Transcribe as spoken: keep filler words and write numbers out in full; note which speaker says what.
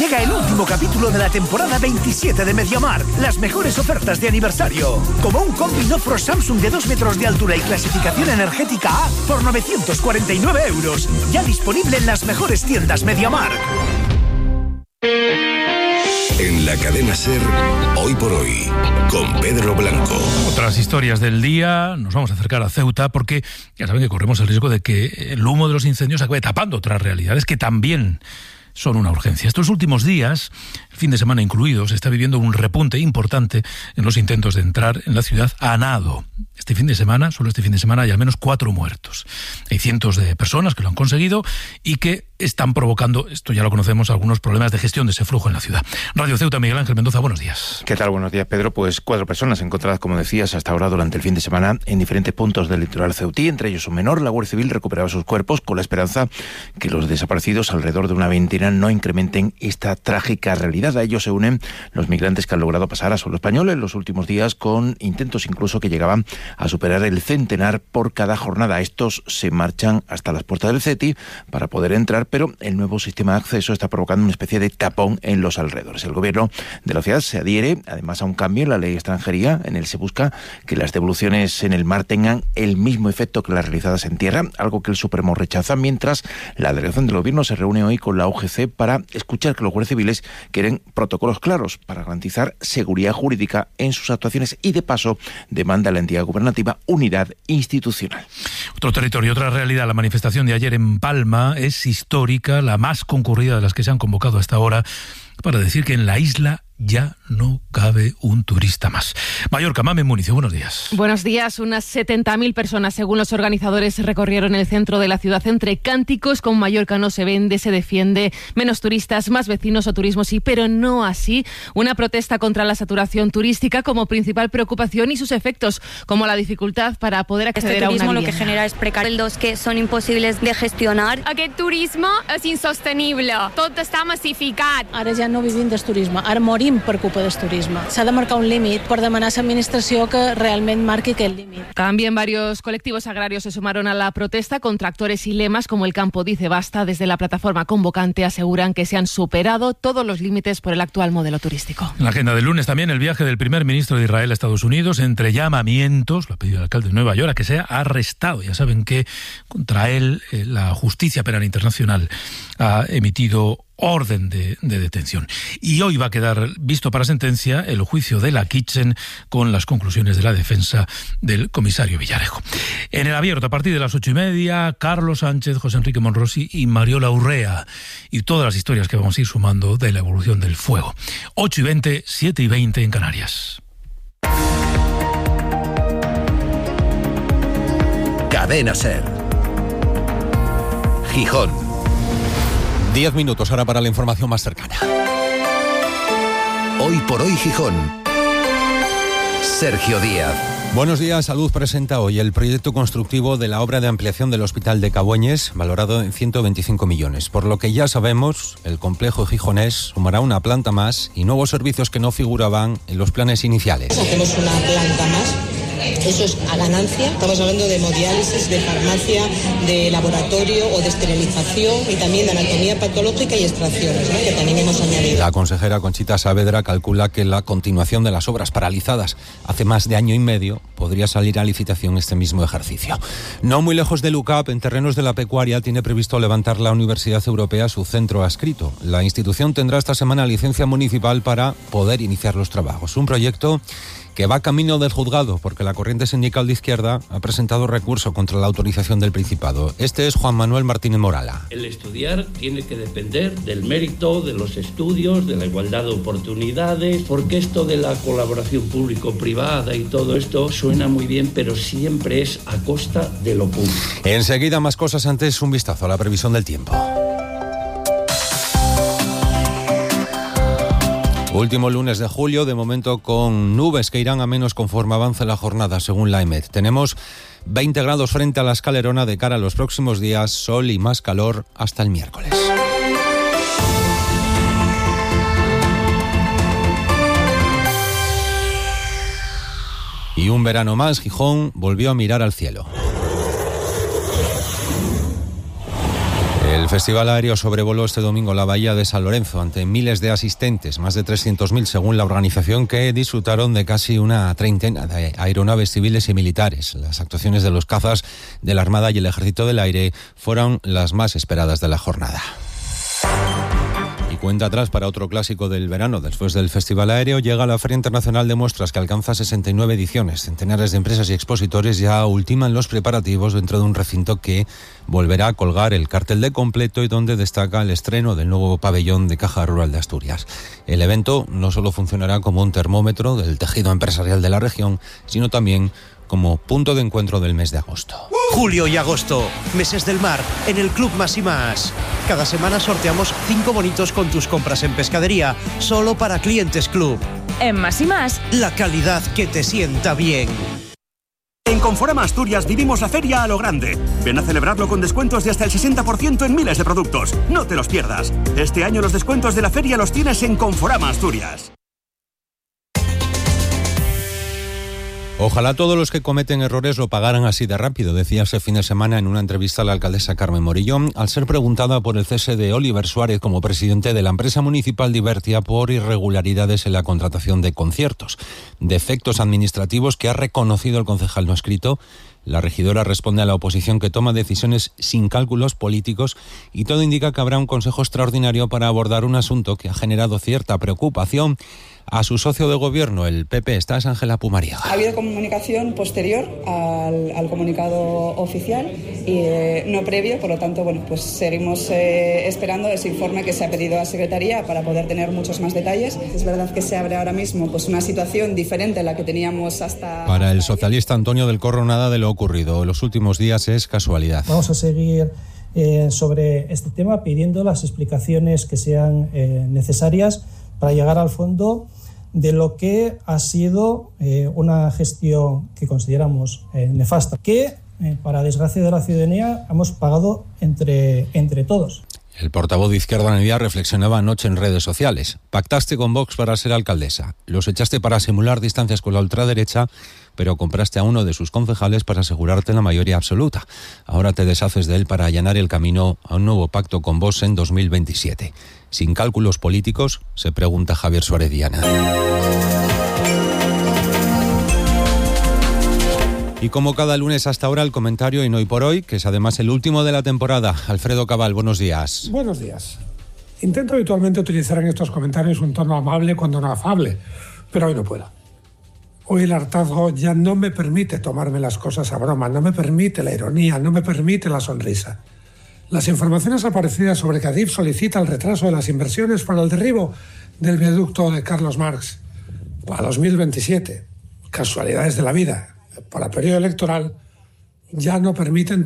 Speaker 1: Llega el último capítulo de la temporada veintisiete de MediaMarkt. Las mejores ofertas de aniversario. Como un combi Nofro Samsung de dos metros de altura y clasificación energética A por novecientos cuarenta y nueve euros. Ya disponible en las mejores tiendas MediaMarkt.
Speaker 2: En la cadena SER, Hoy por Hoy, con Pedro Blanco.
Speaker 3: Otras historias del día, nos vamos a acercar a Ceuta porque ya saben que corremos el riesgo de que el humo de los incendios acabe tapando otras realidades que también son una urgencia. Estos últimos días, el fin de semana incluido, se está viviendo un repunte importante en los intentos de entrar en la ciudad a nado. Este fin de semana, solo este fin de semana, hay al menos cuatro muertos. Hay cientos de personas que lo han conseguido y que están provocando, esto ya lo conocemos, algunos problemas de gestión de ese flujo en la ciudad. Radio Ceuta, Miguel Ángel Mendoza, buenos días.
Speaker 4: ¿Qué tal? Buenos días, Pedro. Pues cuatro personas encontradas, como decías, hasta ahora durante el fin de semana en diferentes puntos del litoral ceutí, entre ellos un menor. La Guardia Civil recuperaba sus cuerpos con la esperanza que los desaparecidos, alrededor de una veintena, no incrementen esta trágica realidad. A ellos se unen los migrantes que han logrado pasar a suelo español en los últimos días, con intentos incluso que llegaban a superar el centenar por cada jornada. Estos se marchan hasta las puertas del CETI para poder entrar, pero el nuevo sistema de acceso está provocando una especie de tapón en los alrededores. El gobierno de la ciudad se adhiere además a un cambio en la ley de extranjería. En él se busca que las devoluciones en el mar tengan el mismo efecto que las realizadas en tierra, algo que el Supremo rechaza, mientras la delegación del gobierno se reúne hoy con la U G C para escuchar que los guardias civiles quieren protocolos claros para garantizar seguridad jurídica en sus actuaciones y, de paso, demanda a la entidad gubernativa unidad institucional.
Speaker 3: Otro territorio, otra realidad. La manifestación de ayer en Palma es histórica, la más concurrida de las que se han convocado hasta ahora, para decir que en la isla ya no cabe un turista más. Mallorca, Mamen Municio, buenos días.
Speaker 5: Buenos días. Unas setenta mil personas, según los organizadores, recorrieron el centro de la ciudad entre cánticos con Mallorca no se vende, se defiende, menos turistas, más vecinos o turismo sí, pero no así. Una protesta contra la saturación turística como principal preocupación y sus efectos, como la dificultad para poder acceder
Speaker 6: este
Speaker 5: a una vivienda.
Speaker 6: Lo que genera es precarios que son imposibles de gestionar.
Speaker 7: Aquest turisme és insostenible. Tot està massificat.
Speaker 8: Ara ja no vivim del turisme, ara morim per culpa del turisme. S'ha de marcar un límit per demanar a l'administració que realment marqui aquest límit.
Speaker 5: También varios colectivos agrarios se sumaron a la protesta con tractores y lemas como el Campo Dice Basta. Desde la plataforma convocante aseguran que se han superado todos los límites por el actual modelo turístico.
Speaker 3: En la agenda del lunes también el viaje del primer ministro de Israel a Estados Unidos, entre llamamientos, lo ha pedido el alcalde de Nueva York, a que sea arrestado. Ya saben que contra él eh, la Justicia Penal Internacional ha emitido orden de, de detención. Y hoy va a quedar visto para sentencia el juicio de la Kitchen con las conclusiones de la defensa del comisario Villarejo. En el abierto, a partir de las ocho y media, Carlos Sánchez, José Enrique Monrosi y Mariola Urrea. Y todas las historias que vamos a ir sumando de la evolución del fuego. ocho y veinte, siete y veinte en Canarias.
Speaker 2: Cadena SER. Gijón.
Speaker 9: Diez minutos ahora para la información más cercana.
Speaker 2: Hoy por Hoy Gijón. Sergio Díaz.
Speaker 9: Buenos días. Salud presenta hoy el proyecto constructivo de la obra de ampliación del Hospital de Cabueñes, valorado en ciento veinticinco millones. Por lo que ya sabemos, el complejo gijonés sumará una planta más y nuevos servicios que no figuraban en los planes iniciales.
Speaker 10: Hacemos una planta más. Eso es a ganancia. Estamos hablando de hemodiálisis, de farmacia, de laboratorio o de esterilización y también de anatomía patológica y extracciones, ¿no?, que también hemos añadido.
Speaker 9: La consejera Conchita Saavedra calcula que la continuación de las obras paralizadas hace más de año y medio podría salir a licitación este mismo ejercicio. No muy lejos del U C A P, en terrenos de la pecuaria, tiene previsto levantar la Universidad Europea su centro adscrito. La institución tendrá esta semana licencia municipal para poder iniciar los trabajos. Un proyecto que va camino del juzgado, porque la corriente sindical de izquierda ha presentado recurso contra la autorización del Principado. Este es Juan Manuel Martínez Morala.
Speaker 11: El estudiar tiene que depender del mérito, de los estudios, de la igualdad de oportunidades, porque esto de la colaboración público-privada y todo esto suena muy bien, pero siempre es a costa de lo público.
Speaker 9: Enseguida más cosas, antes un vistazo a la previsión del tiempo. Último lunes de julio, de momento con nubes que irán a menos conforme avance la jornada, según la EMET. Tenemos veinte grados frente a la escalerona. De cara a los próximos días, sol y más calor hasta el miércoles. Y un verano más, Gijón volvió a mirar al cielo. El Festival Aéreo sobrevoló este domingo la bahía de San Lorenzo ante miles de asistentes, más de trescientos mil según la organización, que disfrutaron de casi una treintena de aeronaves civiles y militares. Las actuaciones de los cazas de la Armada y el Ejército del Aire fueron las más esperadas de la jornada. Y cuenta atrás para otro clásico del verano. Después del Festival Aéreo llega la Feria Internacional de Muestras, que alcanza sesenta y nueve ediciones. Centenares de empresas y expositores ya ultiman los preparativos dentro de un recinto que volverá a colgar el cartel de completo y donde destaca el estreno del nuevo pabellón de Caja Rural de Asturias. El evento no solo funcionará como un termómetro del tejido empresarial de la región, sino también como punto de encuentro del mes de agosto.
Speaker 12: Julio y agosto, meses del mar, en el Club Más y Más. Cada semana sorteamos cinco bonitos con tus compras en pescadería, solo para clientes Club.
Speaker 13: En Más y Más,
Speaker 12: la calidad que te sienta bien.
Speaker 14: En Conforama Asturias vivimos la feria a lo grande. Ven a celebrarlo con descuentos de hasta el sesenta por ciento en miles de productos. No te los pierdas. Este año los descuentos de la feria los tienes en Conforama Asturias.
Speaker 9: Ojalá todos los que cometen errores lo pagaran así de rápido, decía este fin de semana en una entrevista a la alcaldesa Carmen Morillón, al ser preguntada por el cese de Oliver Suárez como presidente de la empresa municipal Divertia por irregularidades en la contratación de conciertos. Defectos administrativos que ha reconocido el concejal no escrito. La regidora responde a la oposición que toma decisiones sin cálculos políticos y todo indica que habrá un consejo extraordinario para abordar un asunto que ha generado cierta preocupación a su socio de gobierno, el P P. Esta es Ángela Pumariega.
Speaker 15: Ha habido comunicación posterior al, al comunicado oficial y eh, no previo, por lo tanto, bueno, pues seguimos eh, esperando ese informe que se ha pedido a Secretaría para poder tener muchos más detalles. Es verdad que se abre ahora mismo pues una situación diferente a la que teníamos hasta...
Speaker 9: Para el socialista Antonio del Corro, nada de lo ocurrido en los últimos días es casualidad.
Speaker 16: Vamos a seguir eh, sobre este tema pidiendo las explicaciones que sean eh, necesarias para llegar al fondo de lo que ha sido eh, una gestión que consideramos eh, nefasta, que eh, para desgracia de la ciudadanía hemos pagado entre, entre todos.
Speaker 9: El portavoz de Izquierda Unida reflexionaba anoche en redes sociales. Pactaste con Vox para ser alcaldesa, los echaste para simular distancias con la ultraderecha, pero compraste a uno de sus concejales para asegurarte la mayoría absoluta. Ahora te deshaces de él para allanar el camino a un nuevo pacto con Vox en dos mil veintisiete. ¿Sin cálculos políticos?, se pregunta Javier Suárez Diana. Y como cada lunes hasta ahora, el comentario en Hoy por Hoy, que es además el último de la temporada. Alfredo Cabal, buenos días.
Speaker 17: Buenos días. Intento habitualmente utilizar en estos comentarios un tono amable cuando no afable, pero hoy no puedo. Hoy el hartazgo ya no me permite tomarme las cosas a broma, no me permite la ironía, no me permite la sonrisa. Las informaciones aparecidas sobre que Adif solicita el retraso de las inversiones para el derribo del viaducto de Carlos Marx para dos mil veintisiete, casualidades de la vida, para periodo electoral, ya no permiten